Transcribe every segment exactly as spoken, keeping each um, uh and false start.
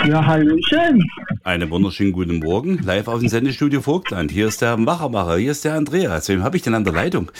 Ja, hallöchen. Einen wunderschönen guten Morgen, live aus dem Sendestudio Vogtland. Hier ist der Machermacher, hier ist der Andreas. Wem habe ich denn an der Leitung?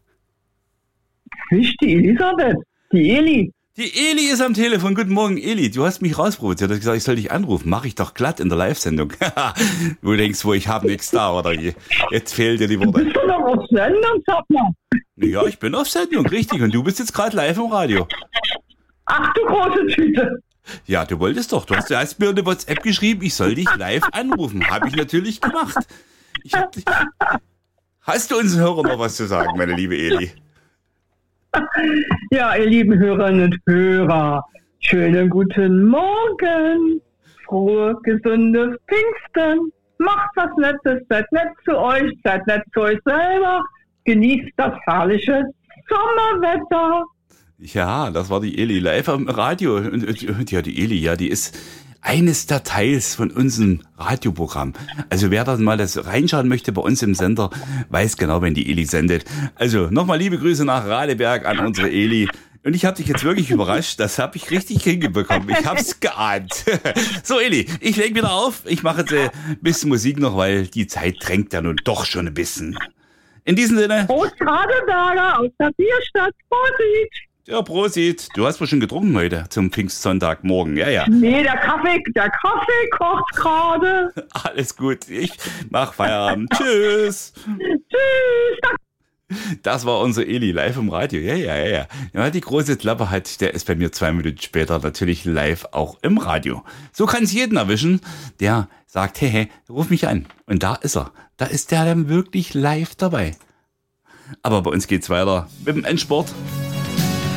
Ich, die Elisabeth, die Eli. Die Eli ist am Telefon. Guten Morgen, Eli. Du hast mich rausprovoziert. Du hast gesagt, ich soll dich anrufen. Mach ich doch glatt in der Live-Sendung. Du denkst, wo ich habe nichts da, oder? Jetzt fehlen dir die Worte. Bist du noch auf Sendung, sag mal? Ja, ich bin auf Sendung, richtig. Und du bist jetzt gerade live im Radio. Ach du große Tüte. Ja, du wolltest doch. Du hast, du hast mir eine WhatsApp geschrieben, ich soll dich live anrufen. Habe ich natürlich gemacht. Ich hab dich... Hast du unseren Hörern noch was zu sagen, meine liebe Eli? Ja, ihr lieben Hörerinnen und Hörer, schönen guten Morgen. Frohe, gesundes Pfingsten. Macht was Nettes, seid nett zu euch, seid nett zu euch selber. Genießt das herrliche Sommerwetter. Ja, das war die Eli live am Radio. Und, und, und ja, die Eli, ja, die ist eines der Teils von unserem Radioprogramm. Also wer da mal das reinschauen möchte bei uns im Sender, weiß genau, wenn die Eli sendet. Also nochmal liebe Grüße nach Radeberg an unsere Eli. Und ich habe dich jetzt wirklich überrascht. Das habe ich richtig hingebekommen. Ich habe es geahnt. So, Eli, ich leg wieder auf. Ich mache jetzt äh, ein bisschen Musik noch, weil die Zeit drängt ja nun doch schon ein bisschen. In diesem Sinne. Prost Radeberger aus der Bierstadt. Prosit. Ja, Prosit. Du hast wohl schon getrunken heute zum Pfingstsonntagmorgen. Ja, ja. Nee, der Kaffee, der Kaffee kocht gerade. Alles gut. Ich mach Feierabend. Tschüss. Tschüss. Das war unser Eli live im Radio. Ja, ja, ja, ja. Ja, die große Klappe hat, der ist bei mir zwei Minuten später natürlich live auch im Radio. So kann es jeden erwischen, der sagt, hey, hey, ruf mich an. Und da ist er. Da ist der dann wirklich live dabei. Aber bei uns geht's weiter mit dem Endsport.